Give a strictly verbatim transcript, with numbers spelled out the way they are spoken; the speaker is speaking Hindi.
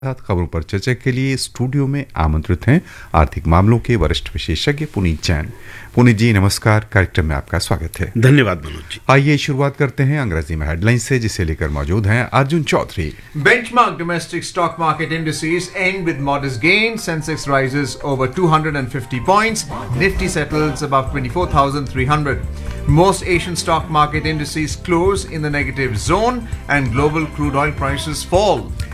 साथ खबरों पर चर्चा के लिए स्टूडियो में आमंत्रित हैं आर्थिक मामलों के वरिष्ठ विशेषज्ञ पुनीत जैन। पुनीत जी नमस्कार, कार्यक्रम में आपका स्वागत है। धन्यवाद मनोज जी। आइए शुरुआत करते हैं अंग्रेजी में हेडलाइंस से, जिसे लेकर मौजूद हैं Arjun Chaudhary. Benchmark domestic stock market indices end with modest gains. Sensex rises over two hundred fifty points. Nifty settles above twenty-four thousand three hundred. Most Asian stock market indices close in the negative zone and global crude oil prices fall.